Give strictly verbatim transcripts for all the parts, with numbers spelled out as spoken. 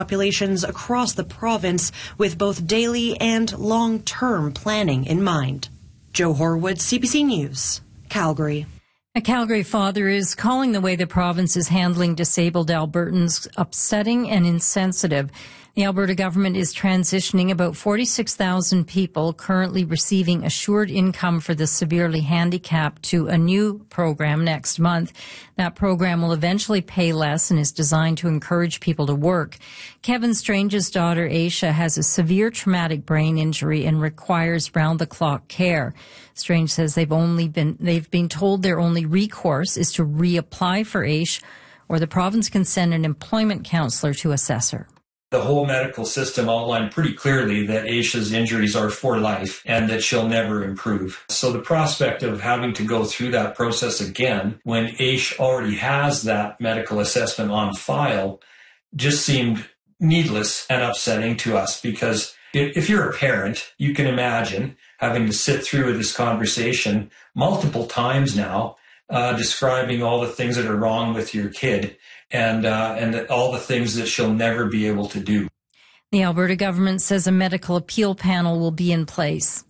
populations across the province with both daily and long-term planning in mind. Joe Horwood, C B C News, Calgary. A Calgary father is calling the way the province is handling disabled Albertans upsetting and insensitive. The Alberta government is transitioning about forty-six thousand people currently receiving assured income for the severely handicapped to a new program next month. That program will eventually pay less and is designed to encourage people to work. Kevin Strange's daughter, Aisha, has a severe traumatic brain injury and requires round-the-clock care. Strange says they've only been, they've been told their only recourse is to reapply for Aisha, or the province can send an employment counselor to assess her. The whole medical system outlined pretty clearly that Aisha's injuries are for life and that she'll never improve. So the prospect of having to go through that process again when Aisha already has that medical assessment on file just seemed needless and upsetting to us, because if you're a parent, you can imagine having to sit through this conversation multiple times now, uh, describing all the things that are wrong with your kid and uh, and all the things that she'll never be able to do. The Alberta government says a medical appeal panel will be in place.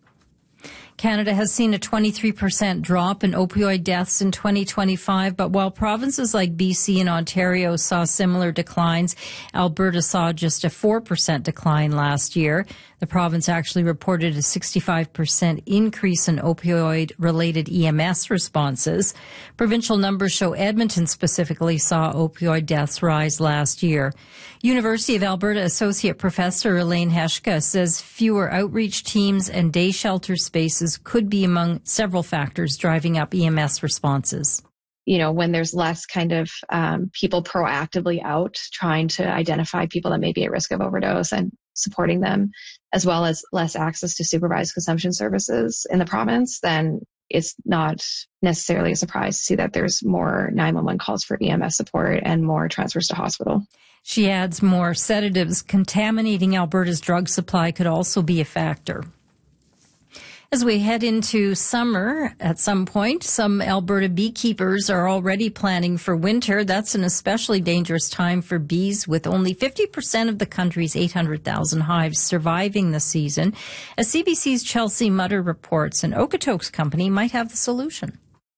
Canada has seen a twenty-three percent drop in opioid deaths in twenty twenty-five, but while provinces like B C and Ontario saw similar declines, Alberta saw just a four percent decline last year. The province actually reported a sixty-five percent increase in opioid-related E M S responses. Provincial numbers show Edmonton specifically saw opioid deaths rise last year. University of Alberta Associate Professor Elaine Heshka says fewer outreach teams and day shelter spaces could be among several factors driving up E M S responses. You know, when there's less kind of um, people proactively out trying to identify people that may be at risk of overdose and supporting them, as well as less access to supervised consumption services in the province, then it's not necessarily a surprise to see that there's more nine one one calls for E M S support and more transfers to hospital. She adds more sedatives contaminating Alberta's drug supply could also be a factor. As we head into summer at some point, some Alberta beekeepers are already planning for winter. That's an especially dangerous time for bees, with only fifty percent of the country's eight hundred thousand hives surviving the season. As C B C's Chelsea Mutter reports, an Okotoks company might have the solution.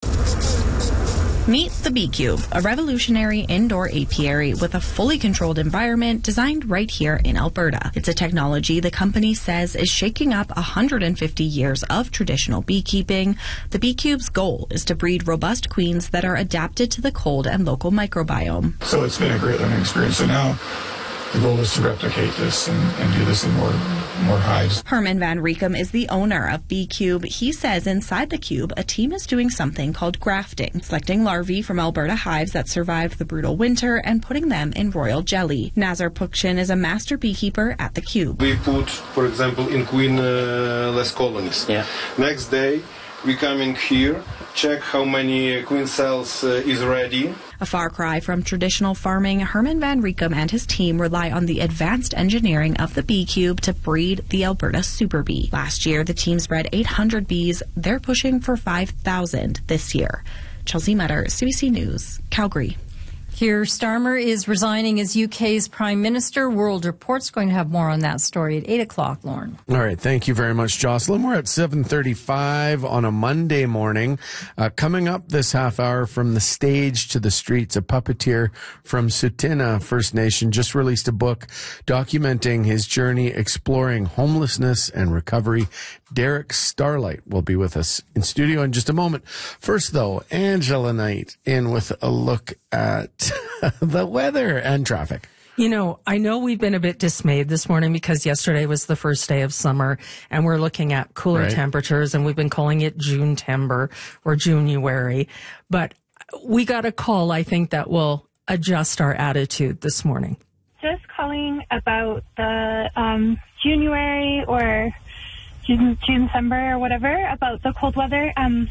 Meet the BeeCube, a revolutionary indoor apiary with a fully controlled environment designed right here in Alberta. It's a technology the company says is shaking up one hundred fifty years of traditional beekeeping. The BeeCube's goal is to breed robust queens that are adapted to the cold and local microbiome. So it's been a great learning experience. So now the goal is to replicate this and, and do this in more more hives. Herman Van Riekum is the owner of BeeCube. He says inside the cube, a team is doing something called grafting, selecting larvae from Alberta hives that survived the brutal winter and putting them in royal jelly. Nazar Pukshin is a master beekeeper at the cube. We put, for example, in queen uh, less colonies. Yeah. Next day, we come in here, check how many queen cells uh, is ready. A far cry from traditional farming, Herman Van Riekum and his team rely on the advanced engineering of the BeeCube to breed the Alberta Super Bee. Last year, the team bred eight hundred bees. They're pushing for five thousand this year. Chelsea Mutter, C B C News, Calgary. Keir Starmer is resigning as U K's Prime Minister. World Report's going to have more on that story at eight o'clock, Lauren. All right. Thank you very much, Jocelyn. We're at seven thirty-five on a Monday morning. Uh, coming up this half hour, From the Stage to the Streets, a puppeteer from Tsuut'ina First Nation just released a book documenting his journey exploring homelessness and recovery. Derek Starlight will be with us in studio in just a moment. First, though, Angela Knight in with a look at the weather and traffic. You know, I know we've been a bit dismayed this morning because yesterday was the first day of summer and we're looking at cooler right. temperatures, and we've been calling it June-tember or January. But we got a call, I think, that will adjust our attitude this morning. Just calling about the um, January or June, June, December or whatever, about the cold weather. Um,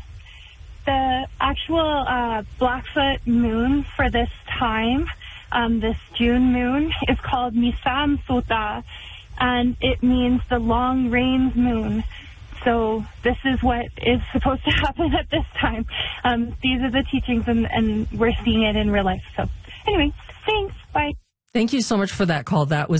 the actual uh, Blackfoot moon for this time, um, this June moon, is called Misam Sota, and it means the long rains moon. So this is what is supposed to happen at this time. Um, these are the teachings, and, and we're seeing it in real life. So anyway, thanks. Bye. Thank you so much for that call. That was